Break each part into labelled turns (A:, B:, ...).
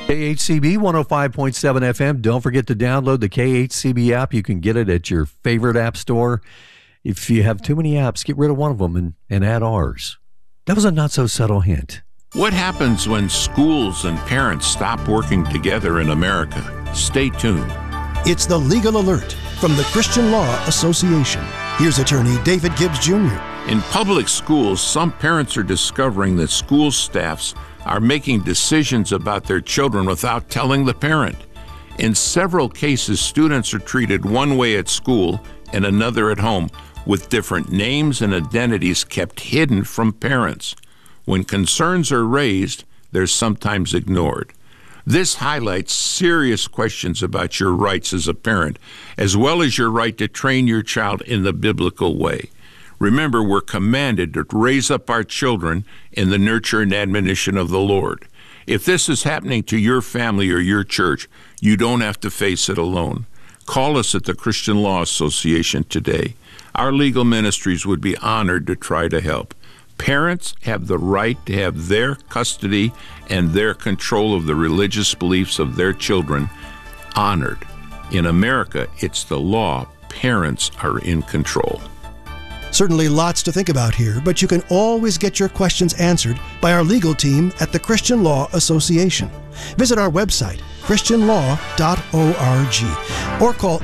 A: KHCB 105.7 FM. Don't forget to download the KHCB app. You can get it at your favorite app store. If you have too many apps, get rid of one of them and add ours. That was a not-so-subtle hint.
B: What happens when schools and parents stop working together in America? Stay tuned.
C: It's the Legal Alert from the Christian Law Association. Here's attorney David Gibbs Jr.
B: In public schools, some parents are discovering that school staffs are making decisions about their children without telling the parent. In several cases, students are treated one way at school and another at home, with different names and identities kept hidden from parents. When concerns are raised, they're sometimes ignored. This highlights serious questions about your rights as a parent, as well as your right to train your child in the biblical way. Remember, we're commanded to raise up our children in the nurture and admonition of the Lord. If this is happening to your family or your church, you don't have to face it alone. Call us at the Christian Law Association today. Our legal ministries would be honored to try to help. Parents have the right to have their custody and their control of the religious beliefs of their children honored. In America, it's the law. Parents are in control.
C: Certainly lots to think about here, but you can always get your questions answered by our legal team at the Christian Law Association. Visit our website, christianlaw.org, or call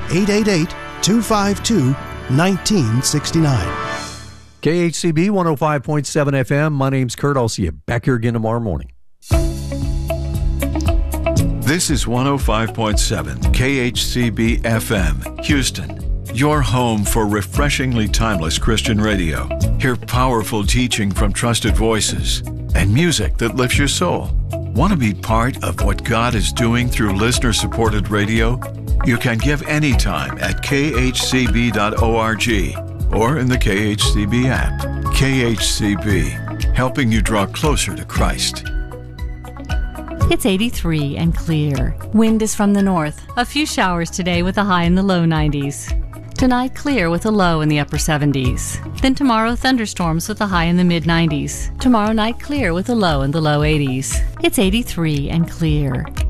C: 888-252-1969.
A: KHCB 105.7 FM. My name's Kurt. I'll see you back here again tomorrow morning.
D: This is 105.7 KHCB FM, Houston. Your home for refreshingly timeless Christian radio. Hear powerful teaching from trusted voices and music that lifts your soul. Want to be part of what God is doing through listener-supported radio? You can give anytime at khcb.org or in the KHCB app. KHCB, helping you draw closer to Christ.
E: It's 83 and clear. Wind is from the north. A few showers today with a high in the low 90s. Tonight, clear with a low in the upper 70s. Then tomorrow, thunderstorms with a high in the mid-90s. Tomorrow night, clear with a low in the low 80s. It's 83 and clear.